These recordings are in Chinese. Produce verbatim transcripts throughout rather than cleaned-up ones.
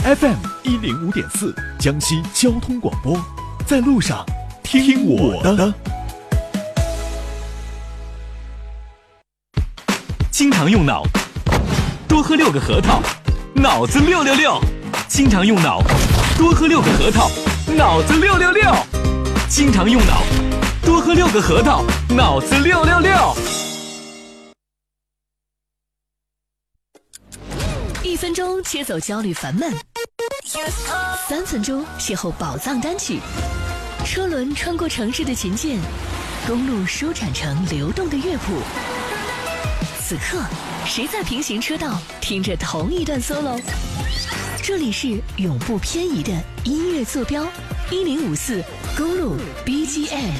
F M 一零五点四，江西交通广播，在路上听我的。 经常用脑，多喝六个核桃，脑子六六六。经常用脑，多喝六个核桃，脑子六六六。经常用脑，多喝六个核桃，脑子六六六。 一分钟切走焦虑烦闷，三分钟邂逅宝藏单曲，车轮穿过城市的琴键，公路舒展成流动的乐谱。此刻，谁在平行车道听着同一段 solo？ 这里是永不偏移的音乐坐标，一零五四公路 B G M。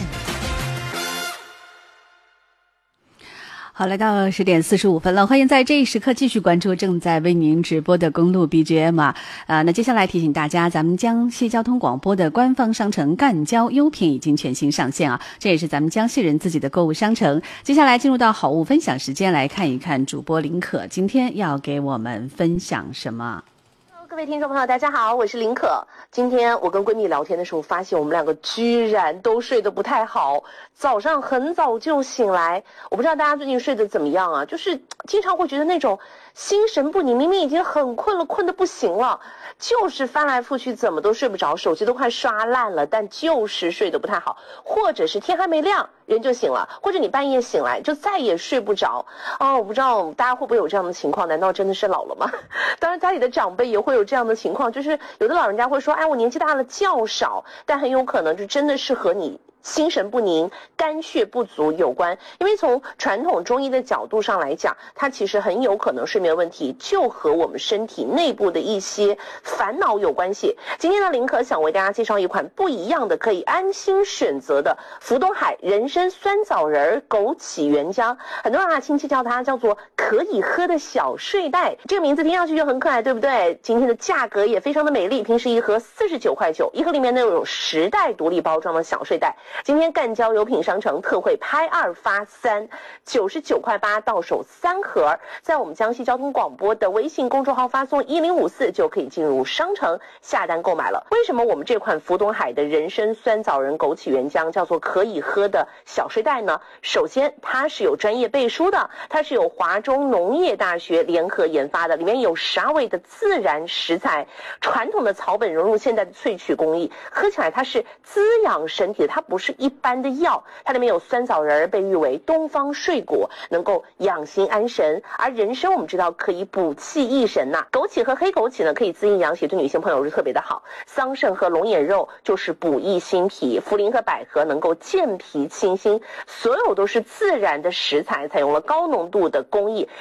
好，来到十点四十五分了，欢迎在这一时刻继续关注正在为您直播的公路 B G M 啊。呃，那接下来提醒大家，咱们江西交通广播的官方商城赣交优品已经全新上线啊，这也是咱们江西人自己的购物商城。接下来进入到好物分享时间，来看一看主播林可今天要给我们分享什么。 各位听众朋友大家好，我是林可。今天我跟闺蜜聊天的时候发现我们两个居然都睡得不太好，早上很早就醒来。我不知道大家最近睡得怎么样啊，就是经常会觉得那种心神不宁，明明已经很困了，困得不行了，就是翻来覆去怎么都睡不着，手机都快刷烂了，但就是睡得不太好。或者是天还没亮人就醒了，或者你半夜醒来就再也睡不着。哦，我不知道大家会不会有这样的情况，难道真的是老了吗？当然家里的长辈也会有这样的情况，就是有的老人家会说，哎，我年纪大了觉少，但很有可能就真的是和你心神不宁、肝血不足有关。因为从传统中医的角度上来讲，它其实很有可能睡眠问题就和我们身体内部的一些烦恼有关系。今天呢，林可想为大家介绍一款不一样的可以安心选择的福东海人参酸枣仁枸杞原浆，很多人啊亲切叫它叫做可以喝的小睡袋，这个名字听上去就很可爱，对不对？今天的价格也非常的美丽，平时一盒四十九块九，一盒里面呢有十袋独立包装的小睡袋。今天赣交优品商城特惠拍二发三，九十九块八到手三盒，在我们江西交通广播的微信公众号发送一零五四就可以进入商城下单购买了。为什么我们这款福东海的人参酸枣仁枸杞原浆叫做可以喝的小睡袋呢？首先它是有专业背书的，它是有华中农业大学联合研发的，里面有十二味的自然食材，传统的草本融入现代的萃取工艺，喝起来它是滋养身体的，它不是一般的药。它里面有酸枣仁，被誉为东方睡果，能够养心安神。而人参我们知道可以补气益神呐、啊，枸杞和黑枸杞呢可以滋阴养血，对女性朋友是特别的好。桑葚和龙眼肉就是补益心脾，茯苓和百合能够健脾清心，所有都是自然的食材，采用了高浓度的工艺，